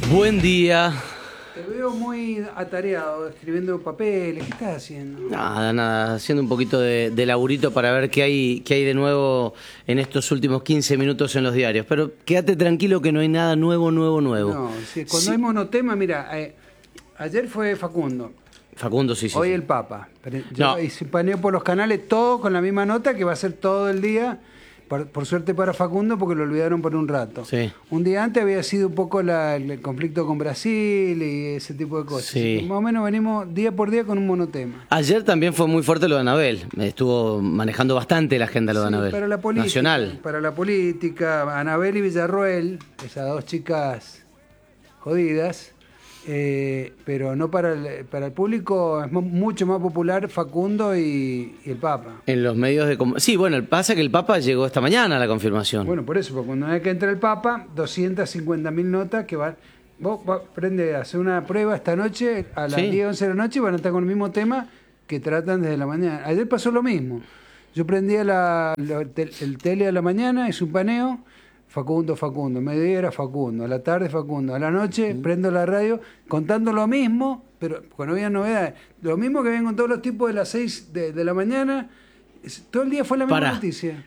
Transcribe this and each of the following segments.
Buen día. Te veo muy atareado, escribiendo papeles. ¿Qué estás haciendo? Nada, haciendo un poquito de laburito para ver qué hay de nuevo en estos últimos 15 minutos en los diarios. Pero quédate tranquilo que no hay nada nuevo. No, cuando hay monotema, mira, ayer fue Facundo. Facundo, sí. Hoy el Papa. Yo paneo por los canales todo con la misma nota que va a ser todo el día. Por suerte para Facundo, porque lo olvidaron por un rato. Sí. Un día antes había sido un poco el conflicto con Brasil y ese tipo de cosas. Sí. Más o menos venimos día por día con un monotema. Ayer también fue muy fuerte lo de Anabel. Estuvo manejando bastante la agenda lo de Anabel. Para la política, nacional. Para la política, Anabel y Villarroel, esas dos chicas jodidas, pero no para el público, es mucho más popular Facundo y el Papa. En los medios de... Sí, bueno, pasa que el Papa llegó esta mañana a la confirmación. Bueno, por eso, porque cuando hay que entra el Papa, 250.000 notas que van... Vos aprende a hacer una prueba esta noche, a las 10, 11 de la noche, y van a estar con el mismo tema que tratan desde la mañana. Ayer pasó lo mismo. Yo prendía el tele a la mañana, hice un paneo, Facundo, mediodía era Facundo, a la tarde Facundo, a la noche prendo la radio contando lo mismo, pero no había novedades. Lo mismo que ven con todos los tipos de las 6 de la mañana, todo el día fue la misma noticia.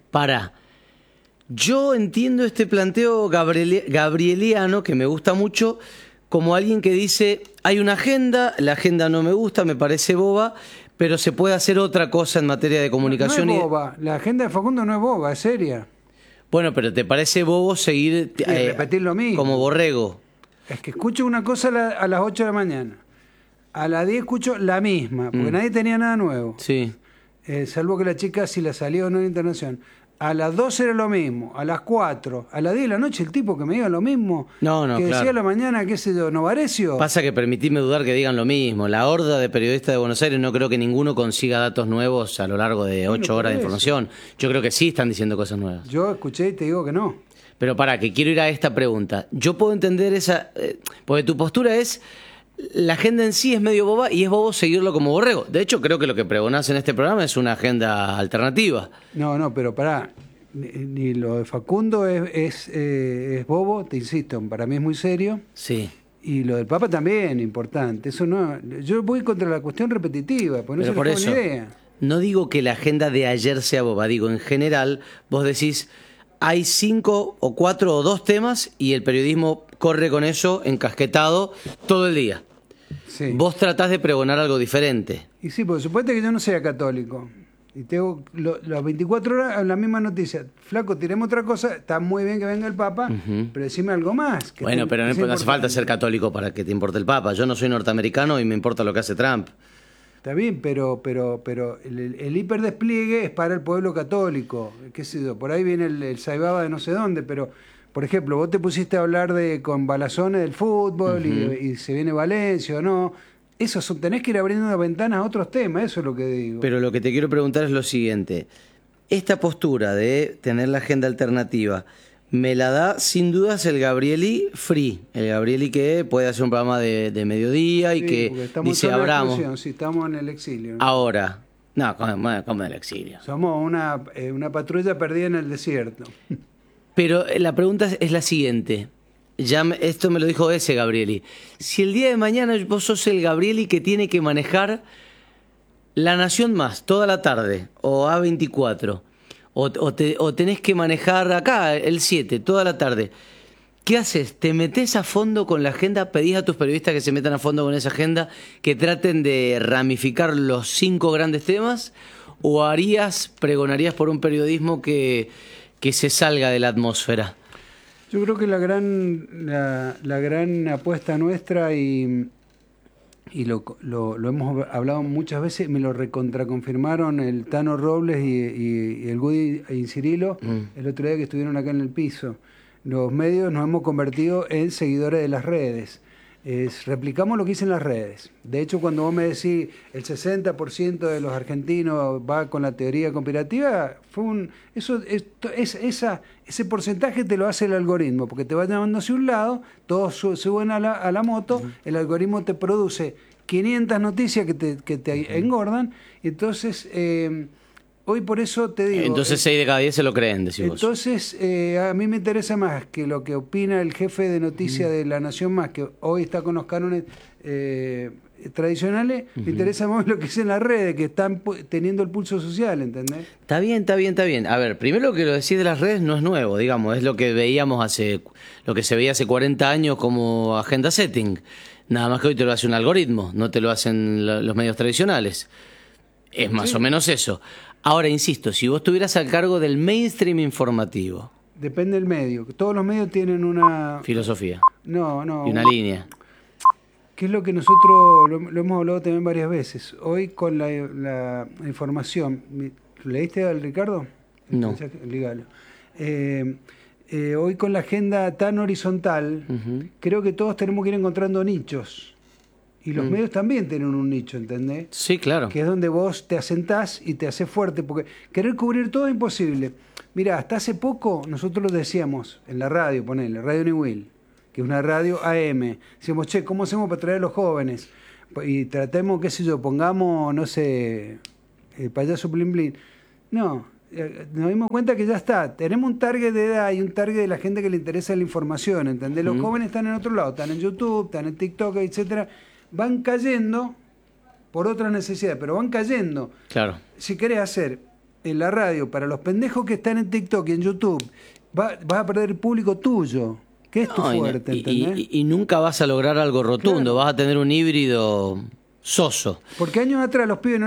Yo entiendo este planteo gabrieliano, que me gusta mucho, como alguien que dice, hay una agenda, la agenda no me gusta, me parece boba, pero se puede hacer otra cosa en materia de comunicación. No es boba, la agenda de Facundo no es boba, es seria. Bueno, pero ¿te parece bobo seguir repetir lo mismo? Como borrego? Es que escucho una cosa a las 8 de la mañana, a las 10 escucho la misma, porque nadie tenía nada nuevo. Sí. Salvo que la chica, si la salió o no en internación. A las 12 era lo mismo, a las 4, a las 10 de la noche el tipo que me diga lo mismo, que decía a la mañana, qué sé yo, Novarecio. Pasa que permitime dudar que digan lo mismo. La horda de periodistas de Buenos Aires no creo que ninguno consiga datos nuevos a lo largo de 8 horas de información. Yo creo que sí están diciendo cosas nuevas. Yo escuché y te digo que no. Pero que quiero ir a esta pregunta. Yo puedo entender esa... porque tu postura es... La agenda en sí es medio boba y es bobo seguirlo como borrego. De hecho, creo que lo que pregonás en este programa es una agenda alternativa. No, pero pará. Ni lo de Facundo es bobo, te insisto, para mí es muy serio. Sí. Y lo del Papa también, importante. Eso no. Yo voy contra la cuestión repetitiva, porque no pero se les da una idea. No digo que la agenda de ayer sea boba, digo, en general, vos decís, hay 5 o 4 o 2 temas y el periodismo corre con eso encasquetado todo el día. Sí. Vos tratás de pregonar algo diferente. Y sí, porque suponete que yo no sea católico. Y tengo las 24 horas la misma noticia. Flaco, tiremos otra cosa. Está muy bien que venga el Papa, pero decime algo más. Bueno, pero no hace falta ser católico para que te importe el Papa. Yo no soy norteamericano y me importa lo que hace Trump. Está bien, pero el hiperdespliegue es para el pueblo católico. ¿Qué sé yo? Por ahí viene el Saibaba de no sé dónde, pero... Por ejemplo, vos te pusiste a hablar con Balazones del fútbol y se viene Valencia o no. Tenés que ir abriendo las ventanas a otros temas, eso es lo que digo. Pero lo que te quiero preguntar es lo siguiente. Esta postura de tener la agenda alternativa me la da sin dudas el Gabrieli free. El Gabrieli que puede hacer un programa de mediodía y que dice abramos. Sí, estamos en el exilio, ¿no? Ahora. No, como en el exilio. Somos una patrulla perdida en el desierto. Pero la pregunta es la siguiente. Esto me lo dijo ese Gabrieli. Si el día de mañana vos sos el Gabrieli que tiene que manejar La Nación Más toda la tarde, o A24, o tenés que manejar acá el 7 toda la tarde, ¿qué haces? ¿Te metés a fondo con la agenda? ¿Pedís a tus periodistas que se metan a fondo con esa agenda, que traten de ramificar los 5 grandes temas? ¿O pregonarías por un periodismo que se salga de la atmósfera? Yo creo que la gran apuesta nuestra y lo hemos hablado muchas veces, me lo recontraconfirmaron el Tano Robles y el Gudi Incirilo el otro día que estuvieron acá en el piso. Los medios nos hemos convertido en seguidores de las redes. Replicamos lo que dicen las redes. De hecho, cuando vos me decís el 60% de los argentinos va con la teoría conspirativa, ese porcentaje te lo hace el algoritmo, porque te va llamando hacia un lado, todos suben a la moto, el algoritmo te produce 500 noticias que te engordan, y entonces hoy por eso te digo... Entonces 6 de cada 10 se lo creen, decís vos. Entonces, a mí me interesa más que lo que opina el jefe de noticias de La Nación Más, que hoy está con los cánones tradicionales, me interesa más lo que es en las redes, que están teniendo el pulso social, ¿entendés? Está bien, está bien, está bien. A ver, primero lo que lo decís de las redes no es nuevo, digamos, es lo que veíamos lo que se veía hace 40 años como agenda setting. Nada más que hoy te lo hace un algoritmo, no te lo hacen los medios tradicionales. Es más o menos eso. Ahora, insisto, si vos estuvieras al cargo del mainstream informativo. Depende del medio. Todos los medios tienen una... Filosofía. No. Y una línea. Que es lo que nosotros lo hemos hablado también varias veces. Hoy con la información... ¿Leíste al Ricardo? No. Ligalo. Hoy con la agenda tan horizontal, creo que todos tenemos que ir encontrando nichos. Y los medios también tienen un nicho, ¿entendés? Sí, claro. Que es donde vos te asentás y te haces fuerte, porque querer cubrir todo es imposible. Mira, hasta hace poco nosotros lo decíamos en la radio, ponele, Radio New Will, que es una radio AM. Decíamos, che, ¿cómo hacemos para traer a los jóvenes? Y tratemos, qué sé yo, pongamos, no sé, payaso Blin Blin. No, nos dimos cuenta que ya está. Tenemos un target de edad y un target de la gente que le interesa la información, ¿entendés? Los jóvenes están en otro lado, están en YouTube, están en TikTok, etcétera. Van cayendo por otras necesidades, pero van cayendo. Claro. Si querés hacer en la radio para los pendejos que están en TikTok y en YouTube, vas a perder el público tuyo, que es tu fuerte, ¿entendés? Y nunca vas a lograr algo rotundo, Claro. vas a tener un híbrido soso. Porque años atrás los pibes no